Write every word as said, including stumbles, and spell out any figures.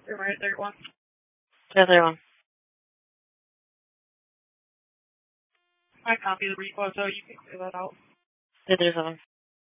You're right, third one. The other one. I copy the repo so you can clear that out. The other one.